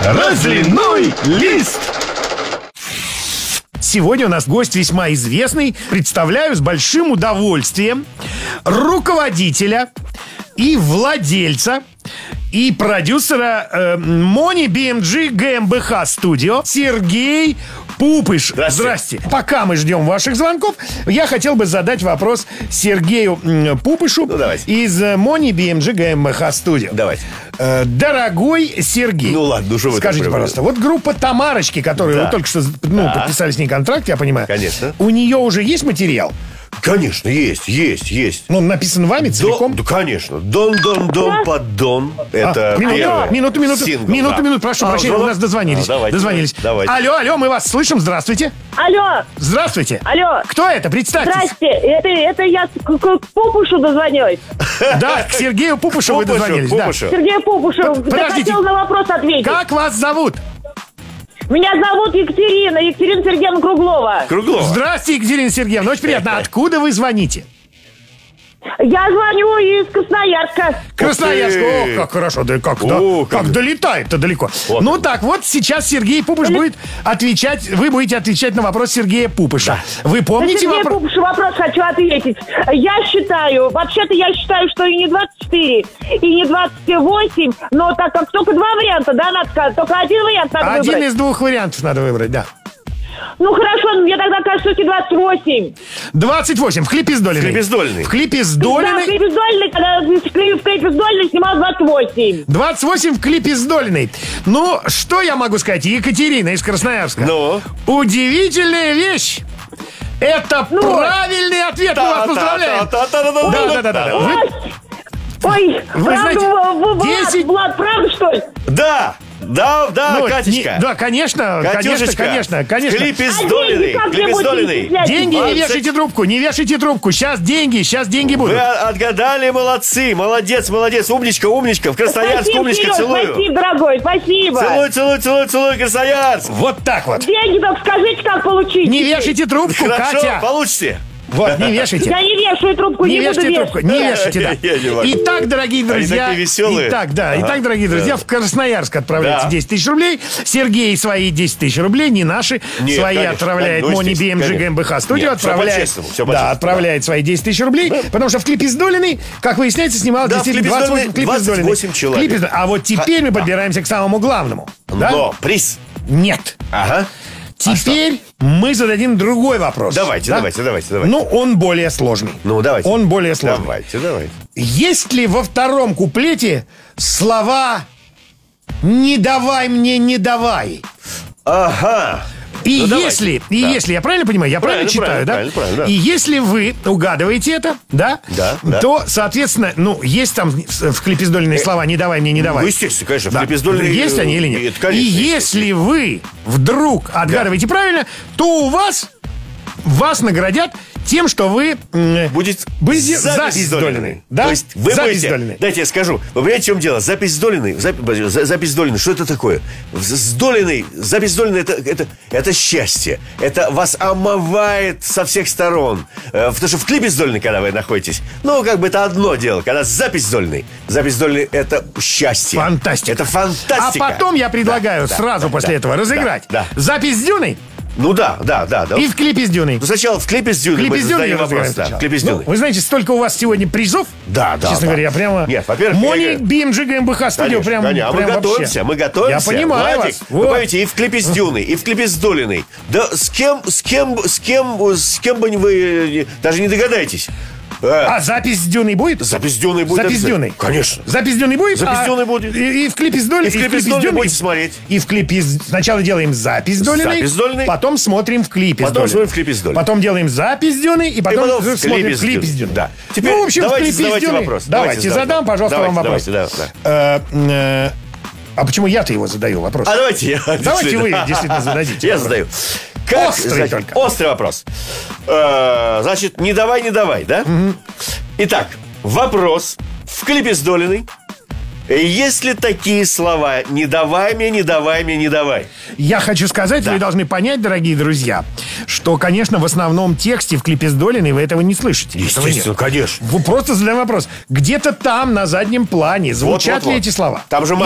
Разливной лист. Сегодня у нас гость весьма известный. Представляю с большим удовольствием руководителя и владельца и продюсера Money BMG GmbH Studio Сергей Пупыш. Здрасте. Пока мы ждем ваших звонков, я хотел бы задать вопрос Сергею Пупышу из Money BMG GmbH Studio. Давайте. Дорогой Сергей, скажите, пожалуйста, вот группа Тамарочки, которую вы только что подписали с ней контракт, я понимаю. Конечно. У нее уже есть материал? Конечно, есть. Ну, написан вами целиком? Да, конечно. Дон, поддон. Это первое. Минуту, прошу прощения, у нас дозвонились. Давайте. Алло, мы вас слышим, здравствуйте. Алло. Здравствуйте. Алло. Кто это? Представьтесь. Здрасте, это я к Пупушу дозвонилась. Да, к Сергею Пупушу вы дозвонились. Сергей Пупушу, я хотел на вопрос ответить. Как вас зовут? Меня зовут Екатерина Сергеевна Круглова. Здрасте, Екатерина Сергеевна, очень приятно. Откуда вы звоните? Я звоню из Красноярска. Красноярск, ох, как хорошо, да как долетает-то далеко. Вот. Ну так, вот сейчас Сергей Пупыш будет отвечать, вы будете отвечать на вопрос Сергея Пупыша. Вы помните вопрос? Сергею Пупышу вопрос хочу ответить. Я считаю, что и не 24, и не 28, но так как только два варианта, да, надо сказать, только один вариант надо выбрать. Один из двух вариантов надо выбрать, да. Ну хорошо, мне тогда кажется, что 28. 28, в клипе с Долиной. В клипе с Долиной. Да, в клипе с Долиной, когда в клипе с Долиной снимал 28. 28 в клипе с Долиной. Ну, что я могу сказать? Екатерина из Красноярска. Ну? Удивительная вещь. Это правильный ответ. Мы вас поздравляем. Да. Ой, вы знаете, Влад, правда, что ли? Да, Катечка. Да, конечно. В клипе с Долиной. Деньги не вешайте трубку. Сейчас деньги будут. Вы отгадали, молодец. Умничка. В Красноярск, умничка, целую. Спасибо, дорогой, спасибо. Целую, Красноярск. Вот так вот. Деньги только скажите, как получить. Не вешайте трубку, Хорошо, Катя. Получите. Вот, не вешайте. Я не вешаю трубку, не буду вешать. Не вешайте, да. Итак, дорогие друзья. Они такие веселые. Итак, дорогие друзья, в Красноярск отправляйте 10 тысяч рублей. Сергей свои 10 тысяч рублей, не наши. Свои отправляет Money BMG GmbH Studio. Отправляет свои 10 тысяч рублей. Потому что в клипе с Долиной, как выясняется, снималось 28 человек. А вот теперь мы подбираемся к самому главному. Но приз. Нет. Ага. Теперь мы зададим другой вопрос. Давайте. Ну, он более сложный. Давайте. Он более сложный. Давайте. Есть ли во втором куплете слова «не давай мне, не давай»? Ага. И если, я правильно понимаю, я правильно читаю, да? Правильно. И если вы угадываете это, да, то, соответственно, есть там в клипе с Долиной слова «не давай мне, не давай». Ну, естественно, конечно, в клипе с Долиной. Есть они или нет? И если вы вдруг отгадываете правильно, то вас наградят тем, что вы будете запись с Долиной. Да? То есть вы будете... Дайте я скажу. Вы понимаете, в чем дело? Запись с Долиной, что это такое? С Долиной, запись с Долиной это счастье. Это вас омывает со всех сторон. Потому что в клипе с Долиной, когда вы находитесь, это одно дело. Когда запись с Долиной это счастье. Фантастика. Это фантастика. А потом я предлагаю сразу после этого разыграть запись с Дюной. Ну да. И в клипе с Дюной. Сначала в клипе с Дюной мы задаем вопрос. В клипе с Дюной. Вы знаете, столько у вас сегодня призов. Да. Честно говоря, я прямо... Нет, во-первых... Money BMG GmbH Studio прям мы готовимся. Я понимаю вас. Вы понимаете, и в клипе с Дюной, и в клипе с Долиной. Да с кем бы вы даже не догадаетесь. Запись с Дюной будет? Запись с Дюной будет. Запись с Дюной. Конечно. Запись с Дюной будет? Запись с Дюной будет. И в клипе с Долиной. И в клипе с Дюной будете смотреть. И в клипе сначала делаем запись с Долиной. Потом смотрим в клипе с Долиной. Потом делаем запись с Дюной. И потом смотрим в клипе с Дюной. Да. Теперь, в общем, давайте в клипе с Дюной. вопрос. Давайте задам, пожалуйста, вам вопрос. Давайте. А почему я-то его задаю вопрос? Давайте вы действительно зададите. Я задаю. Острый вопрос. Значит, не давай, да? Итак, вопрос в клипе с Долиной. Есть ли такие слова «не давай мне, не давай мне, не давай»? Я хочу сказать, вы должны понять, дорогие друзья, что, конечно, в основном тексте в клипе с Долиной вы этого не слышите. Естественно, конечно. Вы просто задаем вопрос. Где-то там, на заднем плане, звучат ли эти слова? Там же